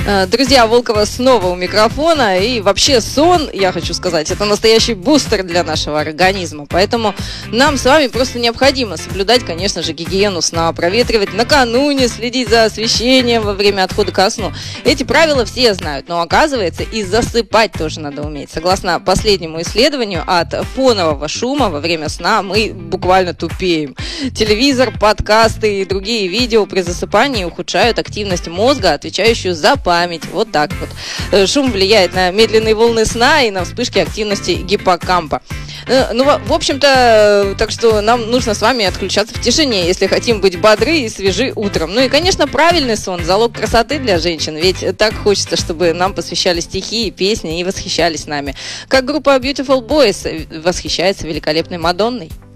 Друзья, Волкова снова у микрофона. И вообще сон, я хочу сказать, это настоящий бустер для нашего организма. Поэтому нам с вами просто необходимо соблюдать, конечно же, гигиену сна, проветривать накануне, следить за освещением во время отхода ко сну. Эти правила все знают, но оказывается и засыпать тоже надо уметь. Согласно последнему исследованию, от фонового шума во время сна мы буквально тупеем. Телевизор, подкасты и другие видео при засыпании ухудшают активность мозга, отвечающую за память. Вот так вот. Шум влияет на медленные волны сна и на вспышки активности гиппокампа. Ну, в общем-то, так что нам нужно с вами отключаться в тишине, если хотим быть бодры и свежи утром. Ну и, конечно, правильный сон – залог красоты для женщин, ведь так хочется, чтобы нам посвящали стихи и песни и восхищались нами. Как группа Beautiful Boys восхищается великолепной Мадонной.